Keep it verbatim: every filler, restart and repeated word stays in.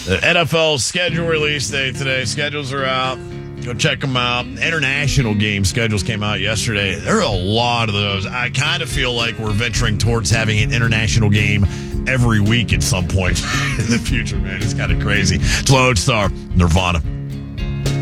The N F L schedule release day today. Schedules are out. Go check them out. International game schedules came out yesterday. There are a lot of those. I kind of feel like we're venturing towards having an international game every week at some point in the future, man. It's kind of crazy. It's Lodestar, Nirvana.